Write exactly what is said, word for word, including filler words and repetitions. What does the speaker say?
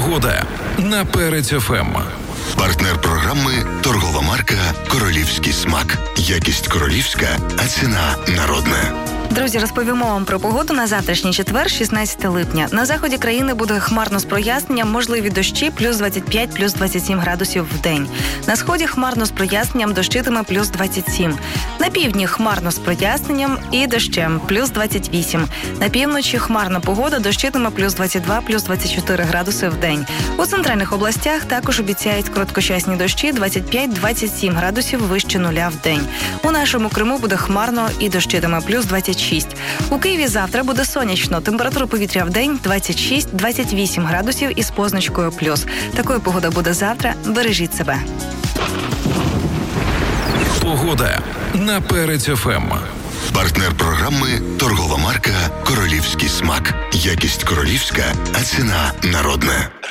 Погода на Перець еф ем. Партнер програми – торгова марка «Королівський смак». Якість королівська, а ціна народна. Друзі, розповімо вам про погоду на завтрашній четвер, шістнадцяте липня. На заході країни буде хмарно з проясненням, можливі дощі, плюс двадцять п'ять, плюс двадцять сім градусів в день. На сході хмарно з проясненням, дощитиме плюс двадцять сім. На півдні хмарно з проясненням і дощем, плюс двадцять вісім. На півночі хмарна погода, дощитиме плюс двадцять два, плюс двадцять чотири градуси в день. У центральних областях також обіцяють короткочасні дощі, двадцять п'ять - двадцять сім градусів вище нуля в день. У нашому Криму буде хмарно і дощитиме плюс двадцять шість. У Києві завтра буде сонячно. Температура повітря в день двадцять шість - двадцять вісім градусів із позначкою плюс. Такою погода буде завтра. Бережіть себе. Погода на Перець еф ем. Партнер програми – торгова марка «Королівський смак». Якість королівська, а ціна народна.